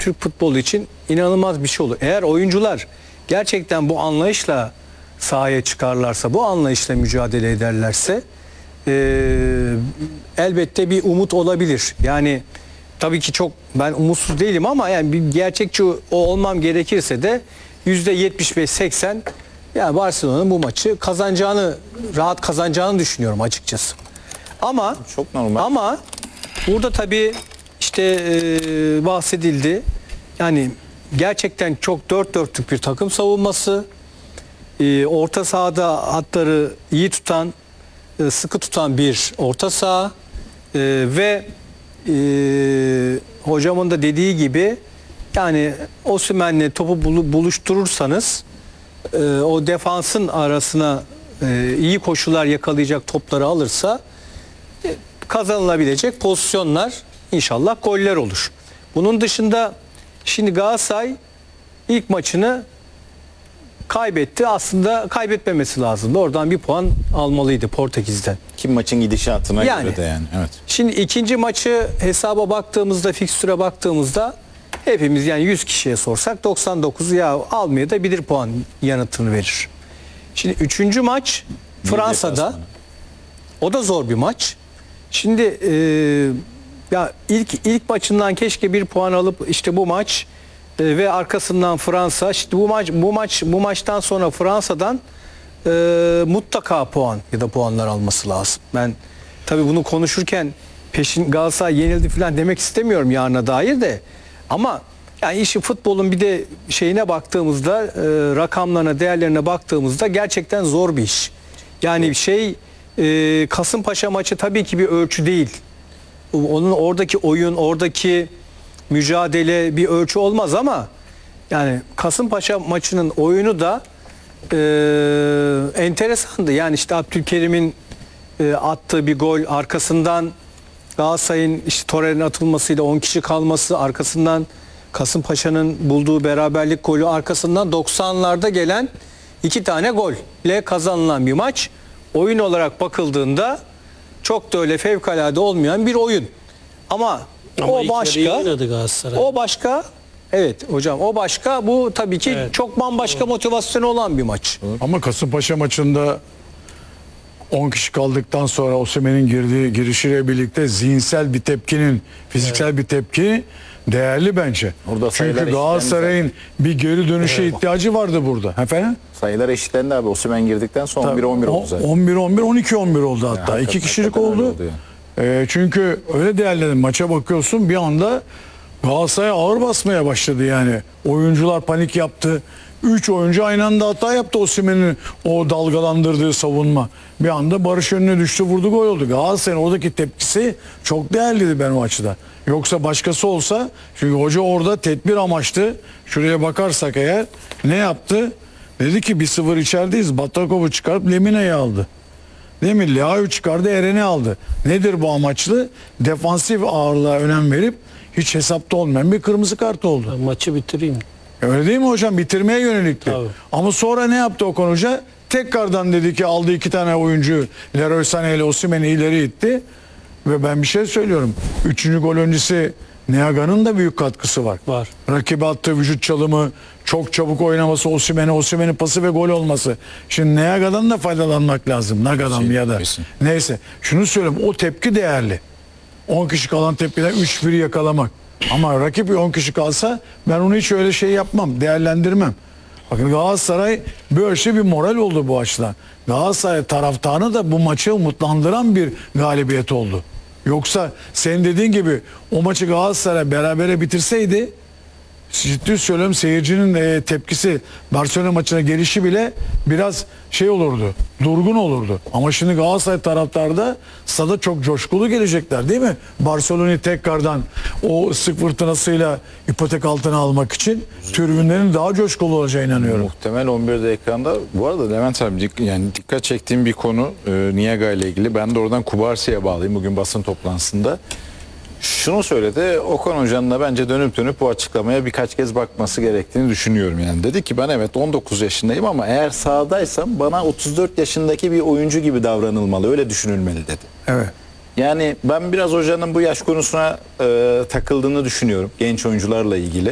Türk futbolu için inanılmaz bir şey olur. Eğer oyuncular gerçekten bu anlayışla sahaya çıkarlarsa, bu anlayışla mücadele ederlerse elbette bir umut olabilir. Yani tabii ki çok ben umutsuz değilim ama yani bir gerçekçi olmam gerekirse de %75-80 yani Barcelona'nın bu maçı kazanacağını, rahat kazanacağını düşünüyorum açıkçası. Ama çok normal. Ama burada tabii işte bahsedildi. Yani gerçekten çok dört dörtlük bir takım savunması. Orta sahada hatları iyi tutan, sıkı tutan bir orta saha ve hocamın da dediği gibi yani Osimhen'le topu buluşturursanız o defansın arasına iyi koşular yakalayacak topları alırsa kazanılabilecek pozisyonlar inşallah goller olur. Bunun dışında şimdi Galatasaray ilk maçını kaybetti. Aslında kaybetmemesi lazımdı. Oradan bir puan almalıydı Portekiz'den. Kim maçın gidişatına göre de yani. Evet. Şimdi ikinci maçı hesaba baktığımızda, fikstüre baktığımızda hepimiz yani 100 kişiye sorsak 99 ya almaya da bilir puan yanıtını verir. Şimdi üçüncü maç Fransa'da. O da zor bir maç. Şimdi ya ilk maçından keşke bir puan alıp işte bu maç ve arkasından Fransa. İşte bu maçtan sonra Fransa'dan mutlaka puan ya da puanlar alması lazım. Ben tabii bunu konuşurken peşin Galatasaray yenildi falan demek istemiyorum yarına dair de. Ama yani işi futbolun bir de şeyine baktığımızda rakamlarına, değerlerine baktığımızda gerçekten zor bir iş. Yani Kasımpaşa maçı tabii ki bir ölçü değil. Onun oradaki oyun, oradaki mücadele bir ölçü olmaz ama yani Kasımpaşa maçının oyunu da enteresandı. Yani işte Abdülkerim'in attığı bir gol, arkasından Galatasaray'ın işte Torreira'nın atılmasıyla 10 kişi kalması, arkasından Kasımpaşa'nın bulduğu beraberlik golü, arkasından 90'larda gelen 2 tane golle kazanılan bir maç. Oyun olarak bakıldığında çok da öyle fevkalade olmayan bir oyun. Ama o başka. O başka. Evet hocam, o başka. Bu tabii ki çok bambaşka motivasyonu olan bir maç. Ama Kasımpaşa maçında 10 kişi kaldıktan sonra Osimhen'in girişiyle birlikte zihinsel bir tepkinin, fiziksel bir tepki değerli bence. Orada çünkü Galatasaray'ın bir geri dönüşe ihtiyacı vardı burada. Efendim? Sayılar eşitlendi abi. Osimhen girdikten sonra 11-11 oldu zaten. 11-11, 12-11 oldu hatta. Yani 2 kişilik oldu. Çünkü öyle değerlendim. Maça bakıyorsun bir anda Galatasaray ağır basmaya başladı yani. Oyuncular panik yaptı. 3 oyuncu aynı anda hata yaptı Osimhen'in o dalgalandırdığı savunma. Bir anda Barış önüne düştü, vurdu, gol oldu. Galatasaray'ın oradaki tepkisi çok değerliydi ben o açıdan. Yoksa başkası olsa, çünkü hoca orada tedbir amaçlı, şuraya bakarsak eğer ne yaptı? Dedi ki 1-0 içerideyiz. Batakov'u çıkarıp Lemine'yi aldı. Değil mi? Leao'yu çıkardı, Eren'i aldı. Nedir bu amaçlı? Defansif ağırlığa önem verip hiç hesapta olmayan bir kırmızı kart oldu. Ben maçı bitireyim. Öyle değil mi hocam? Bitirmeye yönelikti. Tabii. Ama sonra ne yaptı Okan Hoca? Tekrardan dedi ki aldı 2 tane oyuncu, Leroy Sané ile Osimhen'i ileri itti. Ve ben bir şey söylüyorum. 3. gol öncesi Neaga'nın da büyük katkısı var. Var. Rakibe attığı vücut çalımı, çok çabuk oynaması, Osimhen'in pası ve gol olması. Şimdi Neaga'dan da faydalanmak lazım. Naga'dan ya da. Kesin. Neyse. Şunu söyleyeyim. O tepki değerli. 10 kişi kalan tepkiden 3-1 yakalamak. Ama rakip 10 kişi kalsa ben onu hiç öyle şey yapmam. Değerlendirmem. Bakın Galatasaray böyle bir moral oldu bu açıdan. Galatasaray taraftarını da bu maçı umutlandıran bir galibiyet oldu. Yoksa senin dediğin gibi o maçı Galatasaray berabere bitirseydi, ciddi söylüyorum, seyircinin tepkisi Barcelona maçına gelişi bile biraz şey olurdu, durgun olurdu. Ama şimdi Galatasaray taraftarı da stada çok coşkulu gelecekler değil mi? Barcelona'yı tekrardan o sık fırtınasıyla ipotek altına almak için tribünlerin daha coşkulu olacağına inanıyorum. Muhtemel 11'de ekranda. Bu arada Levent abi yani dikkat çektiğim bir konu Niaga ile ilgili. Ben de oradan Kubarsi'ye bağlayayım bugün basın toplantısında. Şunu söyledi, Okan Hoca'nın da bence dönüp bu açıklamaya birkaç kez bakması gerektiğini düşünüyorum yani. Dedi ki ben evet 19 yaşındayım ama eğer sahadaysam bana 34 yaşındaki bir oyuncu gibi davranılmalı, öyle düşünülmeli dedi. Evet. Yani ben biraz hocanın bu yaş konusuna takıldığını düşünüyorum genç oyuncularla ilgili.